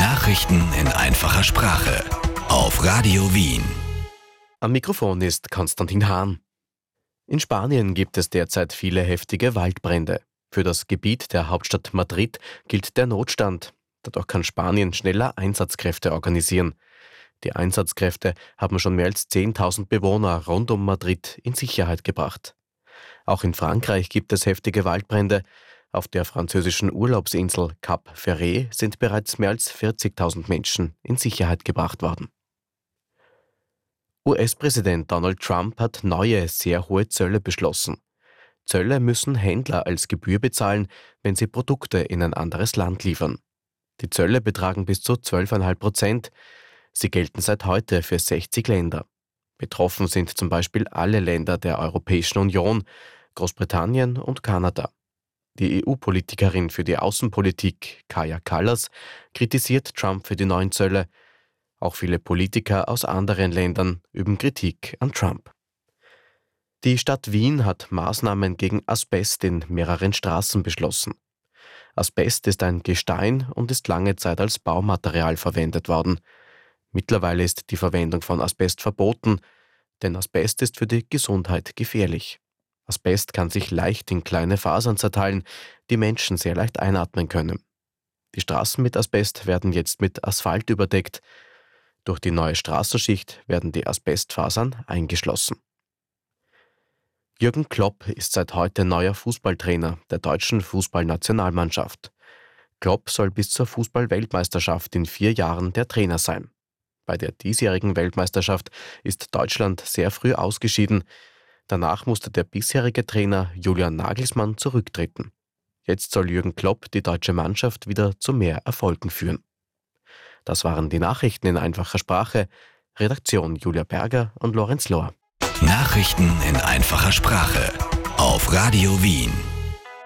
Nachrichten in einfacher Sprache auf Radio Wien. Am Mikrofon ist Konstantin Hahn. In Spanien gibt es derzeit viele heftige Waldbrände. Für das Gebiet der Hauptstadt Madrid gilt der Notstand. Dadurch kann Spanien schneller Einsatzkräfte organisieren. Die Einsatzkräfte haben schon mehr als 10.000 Bewohner rund um Madrid in Sicherheit gebracht. Auch in Frankreich gibt es heftige Waldbrände. Auf der französischen Urlaubsinsel Cap Ferret sind bereits mehr als 40.000 Menschen in Sicherheit gebracht worden. US-Präsident Donald Trump hat neue, sehr hohe Zölle beschlossen. Zölle müssen Händler als Gebühr bezahlen, wenn sie Produkte in ein anderes Land liefern. Die Zölle betragen bis zu 12,5%. Sie gelten seit heute für 60 Länder. Betroffen sind zum Beispiel alle Länder der Europäischen Union, Großbritannien und Kanada. Die EU-Politikerin für die Außenpolitik, Kaja Kallas, kritisiert Trump für die neuen Zölle. Auch viele Politiker aus anderen Ländern üben Kritik an Trump. Die Stadt Wien hat Maßnahmen gegen Asbest in mehreren Straßen beschlossen. Asbest ist ein Gestein und ist lange Zeit als Baumaterial verwendet worden. Mittlerweile ist die Verwendung von Asbest verboten, denn Asbest ist für die Gesundheit gefährlich. Asbest kann sich leicht in kleine Fasern zerteilen, die Menschen sehr leicht einatmen können. Die Straßen mit Asbest werden jetzt mit Asphalt überdeckt. Durch die neue Straßenschicht werden die Asbestfasern eingeschlossen. Jürgen Klopp ist seit heute neuer Fußballtrainer der deutschen Fußballnationalmannschaft. Klopp soll bis zur Fußball-Weltmeisterschaft in 4 Jahren der Trainer sein. Bei der diesjährigen Weltmeisterschaft ist Deutschland sehr früh ausgeschieden. Danach musste der bisherige Trainer Julian Nagelsmann zurücktreten. Jetzt soll Jürgen Klopp die deutsche Mannschaft wieder zu mehr Erfolgen führen. Das waren die Nachrichten in einfacher Sprache. Redaktion Julia Berger und Lorenz Lohr. Nachrichten in einfacher Sprache auf Radio Wien.